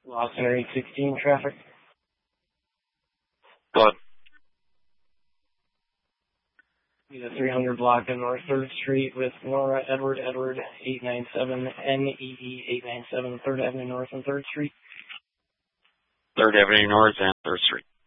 Lost Center 816 traffic. Go ahead. The 300 block of North 3rd Street with Nora Edward 897 NEE 897 3rd Avenue North and 3rd Street. 3rd Avenue North and 3rd Street.